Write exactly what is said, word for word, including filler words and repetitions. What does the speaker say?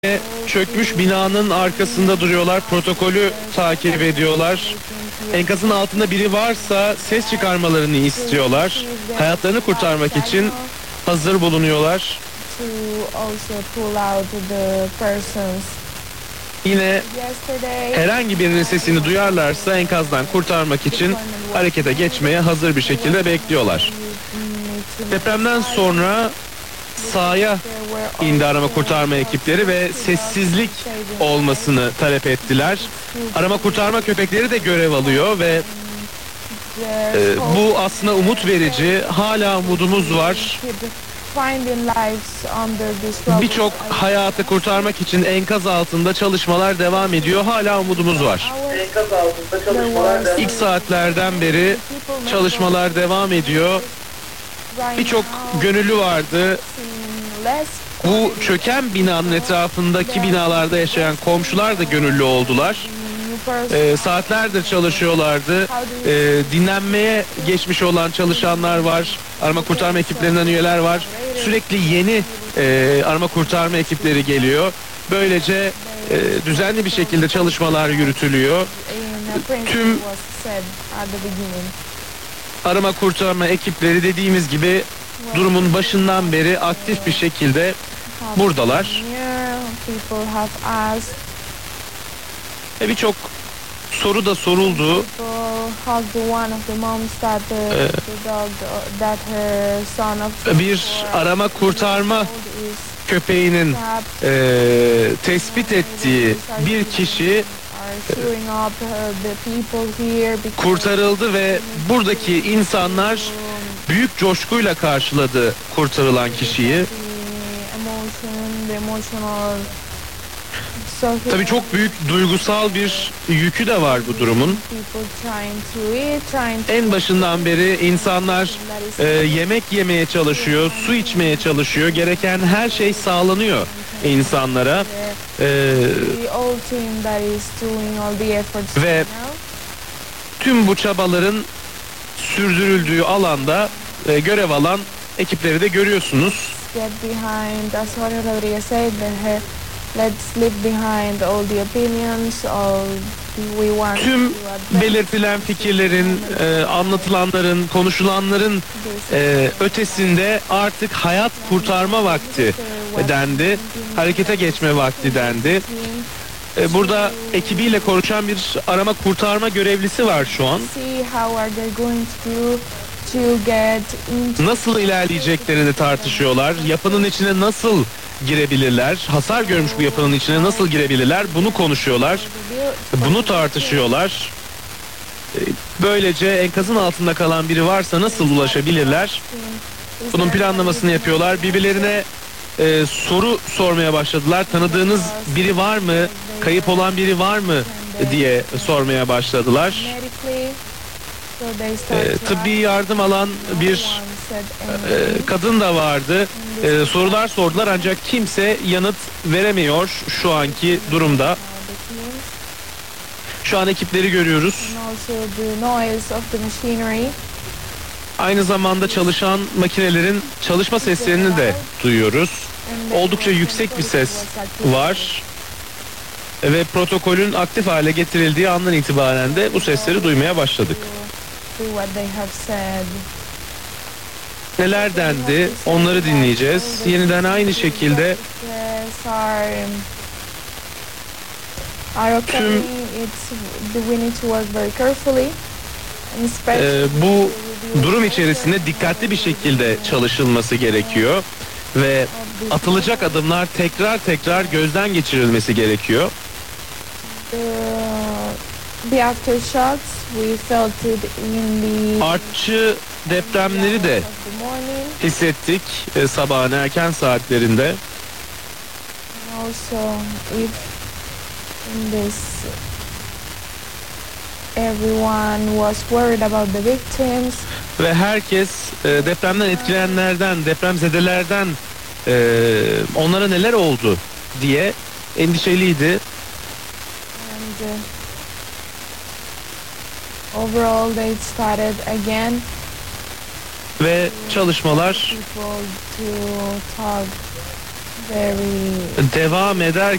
Çökmüş binanın arkasında duruyorlar, protokolü takip ediyorlar. Enkazın altında biri varsa ses çıkarmalarını istiyorlar. Hayatlarını kurtarmak için hazır bulunuyorlar. Yine herhangi birinin sesini duyarlarsa enkazdan kurtarmak için harekete geçmeye hazır bir şekilde bekliyorlar. Depremden sonra sahaya indi arama kurtarma ekipleri ve sessizlik olmasını talep ettiler. Arama kurtarma köpekleri de görev alıyor ve e, bu aslında umut verici. Hala umudumuz var. Birçok hayatı kurtarmak için enkaz altında çalışmalar devam ediyor. Hala umudumuz var. İlk saatlerden beri çalışmalar devam ediyor. Birçok gönüllü vardı. Bu çöken binanın etrafındaki binalarda yaşayan komşular da gönüllü oldular. Ee, saatlerdir çalışıyorlardı. Ee, dinlenmeye geçmiş olan çalışanlar var. Arama kurtarma ekiplerinden üyeler var. Sürekli yeni e, arama kurtarma ekipleri geliyor. Böylece e, düzenli bir şekilde çalışmalar yürütülüyor. Tüm arama kurtarma ekipleri dediğimiz gibi durumun başından beri aktif bir şekilde buradalar. Ve birçok soru da soruldu. Ee, bir arama kurtarma köpeğinin e, tespit ettiği bir kişi kurtarıldı ve buradaki insanlar büyük coşkuyla karşıladı kurtarılan kişiyi. Tabii çok büyük duygusal bir yükü de var bu durumun. En başından beri insanlar e, yemek yemeye çalışıyor, su içmeye çalışıyor. Gereken her şey sağlanıyor insanlara. E, ve tüm bu çabaların sürdürüldüğü alanda e, görev alan ekipleri de görüyorsunuz. Tüm belirtilen fikirlerin, e, anlatılanların, konuşulanların e, ötesinde artık hayat kurtarma vakti dendi. Harekete geçme vakti dendi. E, burada ekibiyle konuşan bir arama kurtarma görevlisi var şu an. Nasıl ilerleyeceklerini tartışıyorlar. Yapının içine nasıl girebilirler? Hasar görmüş bu yapının içine nasıl girebilirler? Bunu konuşuyorlar. Bunu tartışıyorlar. Böylece enkazın altında kalan biri varsa nasıl ulaşabilirler? Bunun planlamasını yapıyorlar. Birbirlerine e, soru sormaya başladılar. Tanıdığınız biri var mı? Kayıp olan biri var mı? Diye sormaya başladılar. E, tıbbi yardım alan bir e, kadın da vardı. E, sorular sordular ancak kimse yanıt veremiyor şu anki durumda. Şu an ekipleri görüyoruz. Aynı zamanda çalışan makinelerin çalışma seslerini de duyuyoruz. Oldukça yüksek bir ses var. Ve protokolün aktif hale getirildiği andan itibaren de bu sesleri duymaya başladık. Neler dendi? Onları dinleyeceğiz. Yeniden aynı şekilde tüm e, bu durum içerisinde dikkatli bir şekilde çalışılması gerekiyor ve atılacak adımlar tekrar tekrar gözden geçirilmesi gerekiyor. Artçı depremleri de hissettik e, sabahın erken saatlerinde. Ve herkes e, depremden etkilenenlerden, depremzedelerden e, onlara neler oldu diye endişeliydi. Overall they started again. Ve çalışmalar devam eder